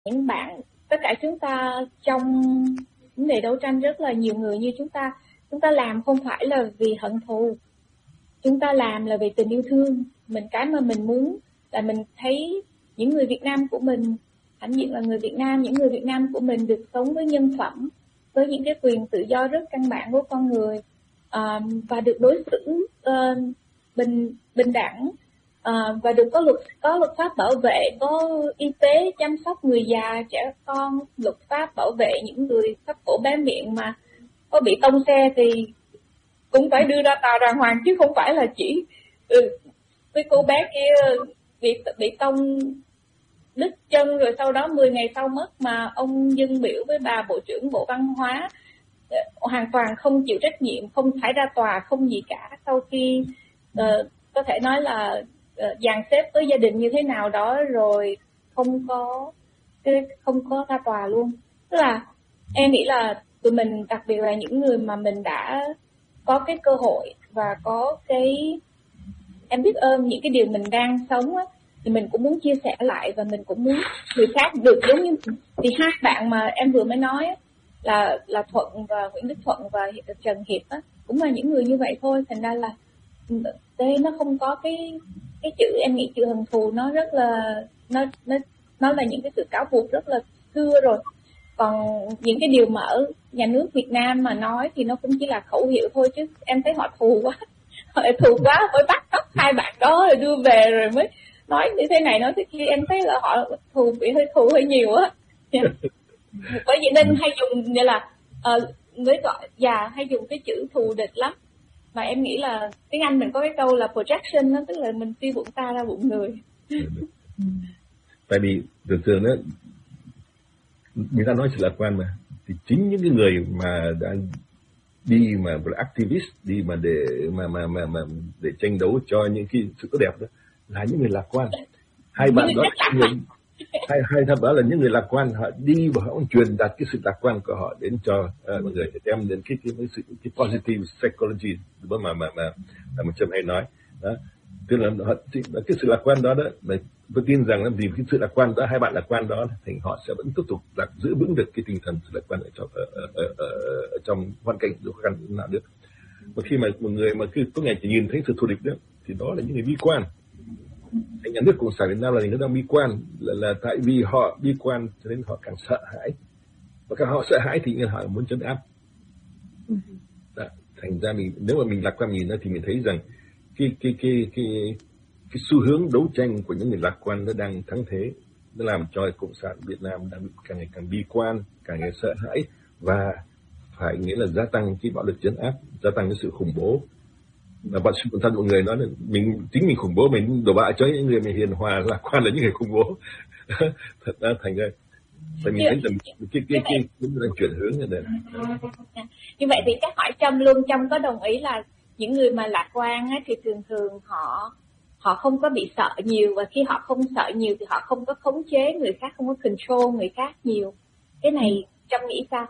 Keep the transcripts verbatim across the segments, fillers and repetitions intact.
những bạn, tất cả chúng ta trong vấn đề đấu tranh, rất là nhiều người như chúng ta, chúng ta làm không phải là vì hận thù, chúng ta làm là vì tình yêu thương. Mình cái mà mình muốn là mình thấy những người Việt Nam của mình, hãnh diện là người Việt Nam, những người Việt Nam của mình được sống với nhân phẩm, với những cái quyền tự do rất căn bản của con người, uh, và được đối xử uh, bình bình đẳng, uh, và được có luật có luật pháp bảo vệ, có y tế chăm sóc người già, trẻ con, luật pháp bảo vệ những người thấp cổ bé miệng mà có bị tông xe thì cũng phải đưa ra tòa đàng hoàng, chứ không phải là chỉ ừ, cái cô bé kia bị bị tông đứt chân rồi sau đó mười ngày sau mất, mà ông dâng biểu với bà Bộ trưởng Bộ Văn hóa hoàn toàn không chịu trách nhiệm, không phải ra tòa, không gì cả. Sau khi uh, có thể nói là uh, dàn xếp với gia đình như thế nào đó rồi không có không có ra tòa luôn. Tức là em nghĩ là tụi mình, đặc biệt là những người mà mình đã có cái cơ hội và có cái em biết ơn những cái điều mình đang sống á, thì mình cũng muốn chia sẻ lại và mình cũng muốn người khác được giống như mình. Thì hai bạn mà em vừa mới nói á, là là Thuận và Nguyễn Đức Thuận và Trần Hiệp á, cũng là những người như vậy thôi. Thành ra là đây nó không có cái cái chữ, em nghĩ chữ hận thù nó rất là nó nó nó là những cái sự cáo buộc rất là xưa rồi. Còn những cái điều mà ở nhà nước Việt Nam mà nói thì nó cũng chỉ là khẩu hiệu thôi, chứ em thấy họ thù quá, họ thù quá mới bắt cóc hai bạn đó rồi đưa về rồi mới nói như thế này nói thế kia. Em thấy là họ thù bị hơi thù hơi nhiều á. Bởi vậy nên hay dùng như là uh, mới gọi già hay dùng cái chữ thù địch lắm. Mà em nghĩ là tiếng Anh mình có cái câu là projection đó, tức là mình suy bụng ta ra bụng người. Tại vì thường thường đó người ta nói sự lạc quan mà, thì chính những cái người mà đã đi mà activist đi mà để mà mà mà mà để tranh đấu cho những cái sự tốt đẹp đó là những người lạc quan. Hai bạn đó người, hai hai thằng đó là những người lạc quan, họ đi và họ truyền đạt cái sự lạc quan của họ đến cho uh, mọi người, để đem đến cái cái, cái sự cái positive psychology mà mà mà mà, mà mình Trâm hay nói đó. Tức là họ, cái sự lạc quan đó đó là tôi tin rằng là vì cái sự lạc quan đó, hai bạn lạc quan đó thì họ sẽ vẫn tiếp tục lạc, giữ vững được cái tinh thần sự lạc quan ở trong ở, ở, ở, ở, ở trong hoàn cảnh dù khó khăn nào được. Mà khi mà một người mà cứ tối ngày chỉ nhìn thấy sự thù địch đó thì đó là những người bi quan. Nhà nước Cộng sản Việt Nam là những người đang bi quan, là, là tại vì họ bi quan cho nên họ càng sợ hãi, và càng họ sợ hãi thì họ muốn trấn áp. Đó. Thành ra mình nếu mà mình lạc quan nhìn nó thì mình thấy rằng cái cái cái cái cái xu hướng đấu tranh của những người lạc quan nó đang thắng thế, nó làm cho Cộng sản Việt Nam đang càng ngày càng bi quan, càng ngày sợ hãi, và phải nghĩa là gia tăng cái bạo lực trấn áp, gia tăng cái sự khủng bố. Và bạn sự thân mọi người nói là mình chính mình khủng bố, mình đổ bại cho những người mình hiền hòa lạc quan là những người khủng bố. Thật ra thành ra tại mình thấy rằng cái cái cái cái đang chuyển hướng như này. Như vậy thì chắc hỏi Trâm luôn, Trâm có đồng ý là những người mà lạc quan á, thì thường thường họ họ không có bị sợ nhiều, và khi họ không sợ nhiều thì họ không có khống chế người khác, không có control người khác nhiều. Cái này Trâm nghĩ sao?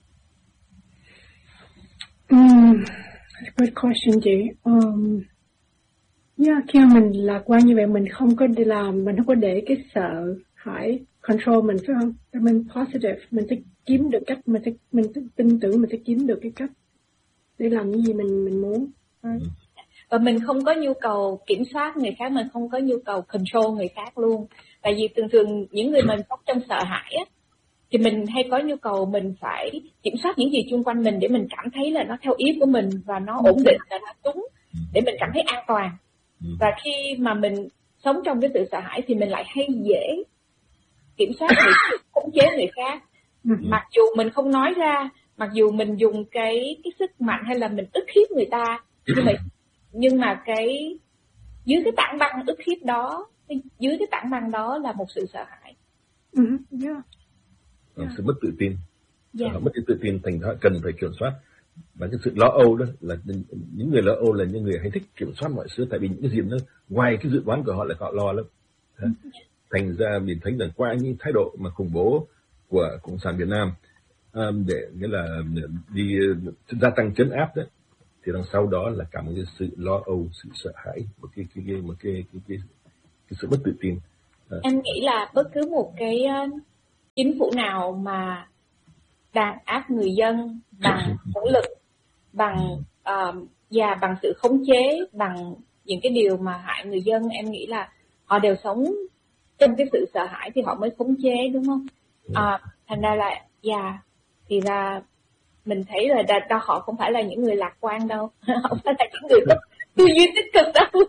Um, good question chị. Um, yeah, khi mà mình lạc quan như vậy mình không có đi làm, mình không có để cái sợ hãi control mình, phải không? Mình positive, mình sẽ kiếm được cách, mình sẽ mình sẽ tin tưởng mình sẽ kiếm được cái cách để làm những gì mình mình muốn. Right? Và mình không có nhu cầu kiểm soát người khác, mình không có nhu cầu control người khác luôn. Tại vì thường thường những người mình sống trong sợ hãi á, thì mình hay có nhu cầu mình phải kiểm soát những gì xung quanh mình để mình cảm thấy là nó theo ý của mình và nó ổn định, là nó đúng, để mình cảm thấy an toàn. Và khi mà mình sống trong cái sự sợ hãi thì mình lại hay dễ kiểm soát người khác, khống chế người khác. Mặc dù mình không nói ra, mặc dù mình dùng cái cái sức mạnh hay là mình ức hiếp người ta, nhưng mà nhưng mà cái dưới cái tảng băng ức hiếp đó, dưới cái tảng băng đó là một sự sợ hãi. Mm-hmm. Yeah. Yeah. Sự mất tự tin, yeah. Họ mất cái tự tin, thành ra cần phải kiểm soát. Và cái sự lo âu đó là những người lo âu là những người hay thích kiểm soát mọi thứ, tại vì những cái gì nó ngoài cái dự đoán của họ là họ lo lắm. Mm-hmm. Thành ra mình thấy rằng qua những thái độ mà khủng bố của Cộng sản Việt Nam um, để nghĩa là đi gia tăng trấn áp đó, thì đằng sau đó là cả một cái sự lo âu, sự sợ hãi, một cái cái cái một cái cái cái, cái sự mất tự tin. Em nghĩ là bất cứ một cái chính phủ nào mà đàn áp người dân bằng vũ lực, bằng uh, và bằng sự khống chế, bằng những cái điều mà hại người dân, em nghĩ là họ đều sống trong cái sự sợ hãi thì họ mới khống chế, đúng không? À, thành ra là dạ thì là mình thấy là đa, đa họ không phải là những người lạc quan đâu, họ không phải là những người có tư duy tích cực đâu.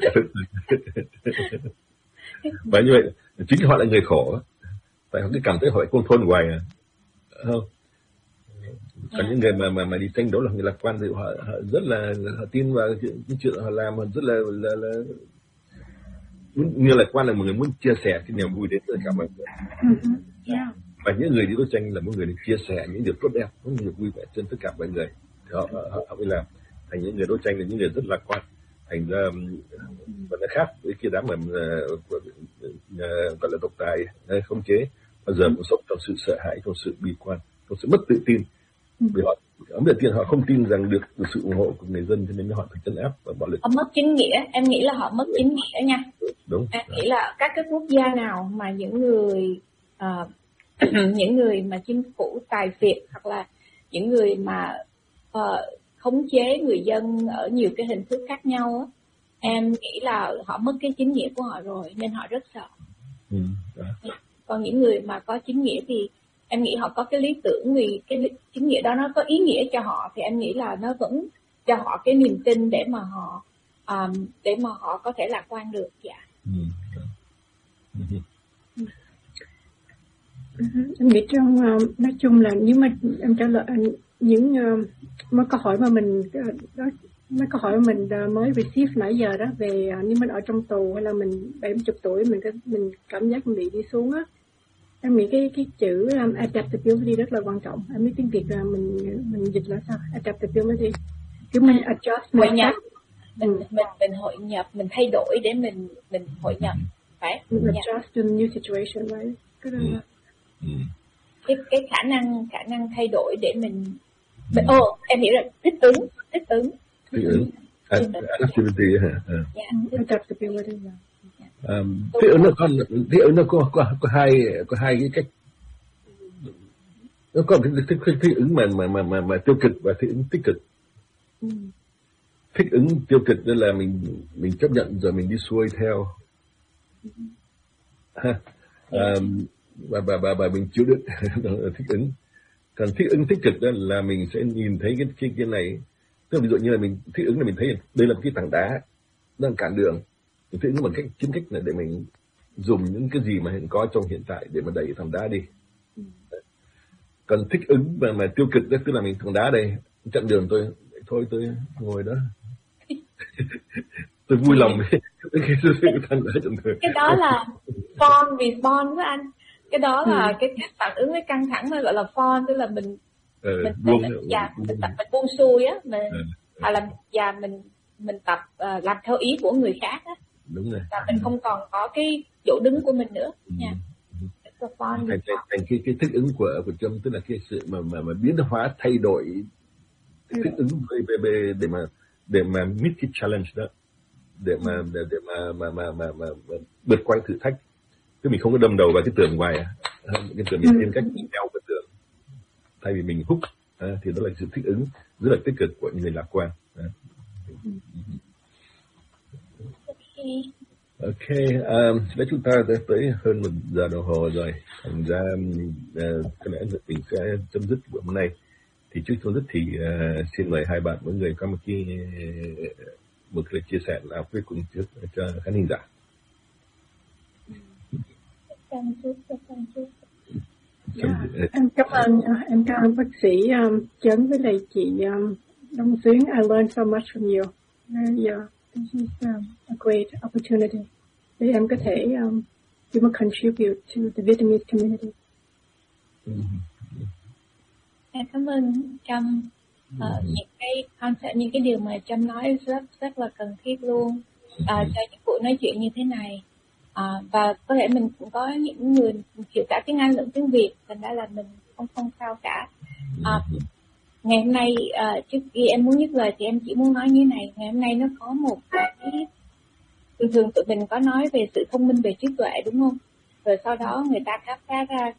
Và như vậy chính họ là người khổ, tại họ cứ cảm thấy họ côn thôn hoài à, không? Còn yeah. những người mà mà mà đi tranh đấu là người lạc quan thì họ, họ rất là họ tin vào những chuyện họ làm, họ rất là là, là người lạc quan là một người muốn chia sẻ cái niềm vui đến tất cả mọi người. Yeah. Và những người đi đấu tranh là một người để chia sẻ những điều tốt đẹp, những điều vui vẻ trên tất cả mọi người. Thì họ họ, họ mới làm thành những người đấu tranh là những người rất lạc quan. Thành ra vẫn là khác với kia đám mà uh, uh, gọi là độc tài hay khống chế, bao giờ cũng sống trong sự sợ hãi, trong sự bi quan, trong sự mất tự tin. Vì họ ấm đầu tiên họ không tin rằng được, được sự ủng hộ của người dân, cho nên họ phải trấn áp và bạo lực. Họ mất chính nghĩa, em nghĩ là họ mất chính nghĩa nha. Đúng. Em nghĩ là các cái quốc gia nào mà những người uh, những người mà chính phủ tài phiệt hoặc là những người mà uh, khống chế người dân ở nhiều cái hình thức khác nhau á, em nghĩ là họ mất cái chính nghĩa của họ rồi nên họ rất sợ. Ừ, còn những người mà có chính nghĩa thì em nghĩ họ có cái lý tưởng, vì cái chính nghĩa đó nó có ý nghĩa cho họ thì em nghĩ là nó vẫn cho họ cái niềm tin để mà họ um, để mà họ có thể lạc quan được. Dạ. Ừ. Ừ. Em nghĩ trong uh, nói chung là nếu mà em trả lời những uh, mấy câu hỏi mà mình uh, đó, mấy câu hỏi mà mình uh, mới receive nãy giờ đó về uh, nếu mình ở trong tù hay là mình bảy mươi tuổi mình mình cảm giác mình bị đi xuống á, em nghĩ cái cái chữ um, adaptability rất là quan trọng. Em biết tiếng Việt là mình mình dịch là sao? Adaptability, kiểu mình adjust, hội nhập, mình mình mình hội nhập, mình thay đổi để mình mình hội nhập, phải mình adjust to the new situation, right? Cái đó là cái cái khả năng khả năng thay đổi để mình mình ồ oh, em hiểu rồi, thích ứng thích ứng thích ứng adaptability hả? Adaptability. Um, thích ứng nó có thích ứng nó có có có hai có hai cái cách, nó có cái thích thích, thích ứng mà mà mà mà mà tiêu cực và thích ứng tích cực. Ừ. Thích ứng tiêu cực đó là mình mình chấp nhận rồi mình đi xuôi theo, ha, um, và và và và mình chịu đựng thích ứng. Còn thích ứng tích cực đó là mình sẽ nhìn thấy cái cái cái này, tức là ví dụ như là mình thích ứng là mình thấy đây là một cái tảng đá đang cản đường, mình thích ứng bằng cách chính cách là để mình dùng những cái gì mà hiện có trong hiện tại để mà đẩy tảng đá đi. Ừ. Còn thích ứng mà mà tiêu cực đó tức là mình tảng đá đây chặn đường tôi, thôi tôi ngồi đó tôi vui lòng cái đó là form response với anh, cái đó là ừ. cái cách phản ứng với căng thẳng nó gọi là form, tức là mình ừ, mình buông, mình, buông, dạ, buông, mình tập mình buông xuôi á, mình ừ, hoặc là dạ mình mình tập uh, làm theo ý của người khác á, đúng rồi, và mình không còn có cái chỗ đứng của mình nữa nha. Ừ. Thành, thành, thành cái cái thích ứng của của Trâm tức là cái sự mà mà mà biến hóa thay đổi thích ứng về về, về để mà để mà meet cái challenge đó, để mà để, để mà mà mà mà, mà, mà vượt qua thử thách, chứ mình không có đâm đầu vào cái tường ngoài, cái tường mình tìm cách theo cái tường thay vì mình hút, à, thì đó là sự thích ứng rất là tích cực của những người lạc quan. À. Ok, um, đấy chúng ta đã tới hơn một giờ đồng hồ rồi, thành ra uh, có lẽ mình sẽ chấm dứt buổi hôm nay. Thì trước chấm dứt thì uh, xin mời hai bạn mỗi người có một cái một cái chia sẻ nào cuối cùng trước cho khán thính giả. Yeah. Em cảm ơn em cảm ơn bác sĩ um, Trấn với lại chị um, Đông Xuyến. I learned so much from you. Yeah, this is um, a great opportunity để em có thể um, give a contribute to the Vietnamese community. Mm-hmm. Em cảm ơn Trâm. Uh, mm-hmm. những cái concept, những cái điều mà Trâm nói rất rất là cần thiết luôn uh, cho những buổi nói chuyện như thế này. À, và có thể mình cũng có những người hiểu cả tiếng Anh lẫn tiếng Việt, thành ra là mình không không sao cả. À, ngày hôm nay à, trước khi em muốn nhắc lời thì em chỉ muốn nói như này, ngày hôm nay nó có một cái thường thường tụi mình có nói về sự thông minh về trí tuệ đúng không? Rồi sau đó người ta khám phá ra cái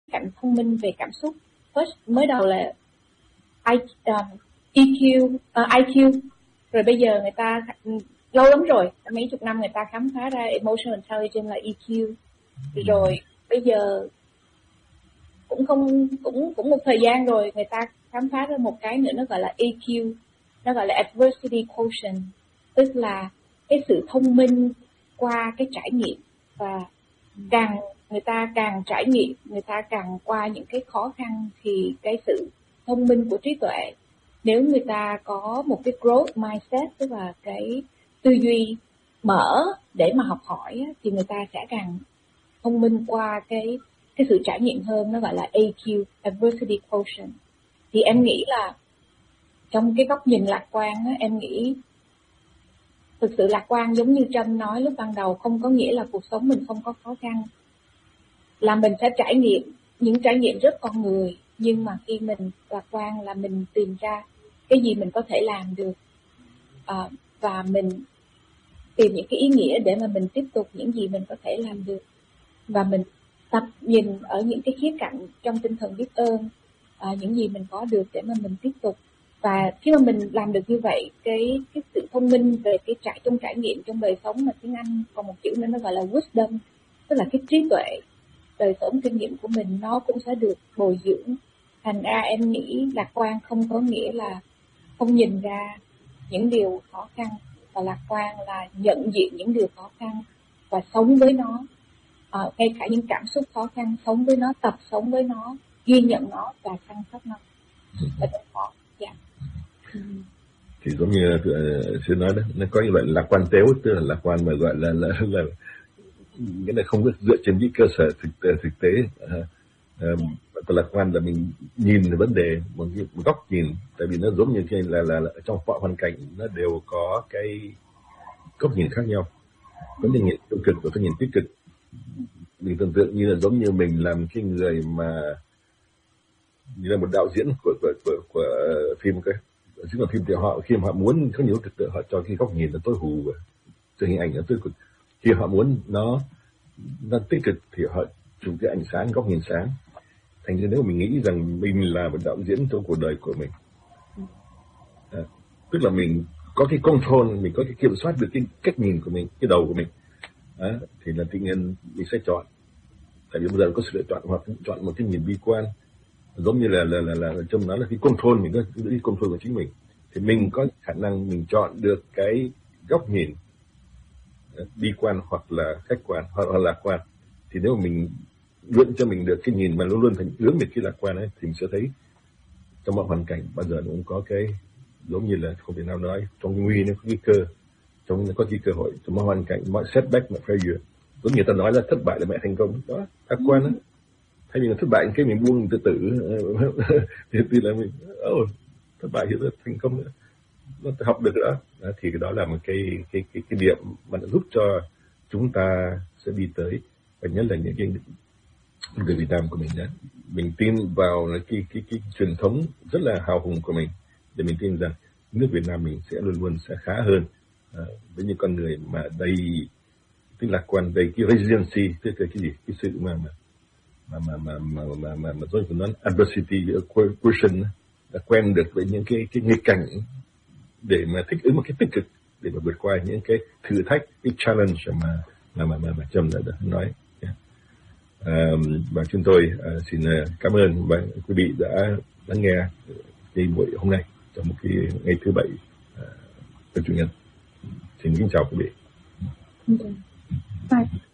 cạnh thông minh về cảm xúc. First, mới đầu là I, um, e quy, uh, i kiu, rồi bây giờ người ta lâu lắm rồi, mấy chục năm người ta khám phá ra emotional intelligence là e quy, rồi bây giờ cũng không cũng cũng một thời gian rồi người ta khám phá ra một cái nữa, nó gọi là a kiu, nó gọi là adversity quotient, tức là cái sự thông minh qua cái trải nghiệm, và càng người ta càng trải nghiệm, người ta càng qua những cái khó khăn, thì cái sự thông minh của trí tuệ, nếu người ta có một cái growth mindset, tức là cái tư duy mở để mà học hỏi, thì người ta sẽ càng thông minh qua cái cái sự trải nghiệm hơn, nó gọi là a kiu, adversity quotient. Thì em nghĩ là trong cái góc nhìn lạc quan á, em nghĩ thực sự lạc quan giống như Trâm nói lúc ban đầu, không có nghĩa là cuộc sống mình không có khó khăn, là mình sẽ trải nghiệm những trải nghiệm rất con người, nhưng mà khi mình lạc quan là mình tìm ra cái gì mình có thể làm được, à, và mình tìm những cái ý nghĩa để mà mình tiếp tục những gì mình có thể làm được, và mình tập nhìn ở những cái khía cạnh trong tinh thần biết ơn, à, những gì mình có được để mà mình tiếp tục. Và khi mà mình làm được như vậy, cái cái sự thông minh về cái trải trong trải nghiệm trong đời sống, mà tiếng Anh còn một chữ nữa nó gọi là wisdom, tức là cái trí tuệ đời sống kinh nghiệm của mình, nó cũng sẽ được bồi dưỡng. Thành ra em nghĩ lạc quan không có nghĩa là không nhìn ra những điều khó khăn, và lạc quan là nhận diện những điều khó khăn và sống với nó, à, ngay cả những cảm xúc khó khăn, sống với nó, tập sống với nó, ghi nhận nó và săn sóc nó. Và đừng có, dạ. Thì giống như uh, sư nói đó, nó có như vậy lạc quan tếu, tức là lạc quan mà gọi là là là nghĩa là không có dựa trên những cơ sở thực thực tế. Uh, uh, lạc quan là mình nhìn vấn đề một, một góc nhìn, tại vì nó giống như cái là, là là trong mọi hoàn cảnh nó đều có cái góc nhìn khác nhau, có những nhìn tiêu cực và có nhìn tích cực. Mình tưởng tượng như là giống như mình làm cái người mà như là một đạo diễn của của của, của phim, cái chứ còn phim thì họ khi mà họ muốn có nhiều thực tự họ cho cái góc nhìn nó tối hù và từ hình ảnh nó tối cực. Khi họ muốn nó nó tích cực thì họ dùng cái ánh sáng, góc nhìn sáng. Thành ra nếu mình nghĩ rằng mình là một đạo diễn trong cuộc đời của mình, à, tức là mình có cái control, mình có cái kiểm soát được cái cách nhìn của mình, cái đầu của mình, à, thì là tự nhiên mình sẽ chọn. Tại vì bây giờ có sự lựa chọn, hoặc chọn một cái nhìn bi quan, giống như là là là là, là trong đó là cái control, mình có cái control của chính mình, thì mình có khả năng mình chọn được cái góc nhìn bi quan hoặc là khách quan hoặc là lạc quan. Thì nếu mà mình luyện cho mình được cái nhìn mà luôn luôn thành hướng về cái lạc quan ấy, thì mình sẽ thấy trong mọi hoàn cảnh bao giờ nó cũng có cái giống như là không thể nào nói trong cái nguy nó có cái cơ, trong nó có cái cơ hội, trong mọi hoàn cảnh, mọi setback, mọi failure, giống như ta nói là thất bại là mẹ thành công đó, lạc quan đó. Thay vì là thất bại cái mình buông tự tử thì, thì là mình oh, thất bại thì nó thành công nữa, nó học được đó. đó thì cái đó là một cái cái cái cái điểm mà nó giúp cho chúng ta sẽ đi tới. Và nhất là những cái người Việt Nam của mình đó, mình tin vào là cái cái cái truyền thống rất là hào hùng của mình, để mình tin rằng nước Việt Nam mình sẽ luôn luôn sẽ khá hơn, à, với những con người mà đầy cái lạc quan, đầy cái resiliency, tức là cái gì, cái sự mà mà mà mà mà mà mà mà mà tôi nói adversity quotient, đã quen được với những cái cái nghịch cảnh để mà thích ứng một cái tích cực để mà vượt qua những cái thử thách, cái challenge mà mà mà mà, mà Trâm đã, đã nói. Yeah. Um, và chúng tôi uh, xin uh, cảm ơn và quý vị đã lắng nghe cái buổi hôm nay trong một cái ngày thứ bảy uh, của chủ nhật. Xin kính chào quý vị. Okay. Bye.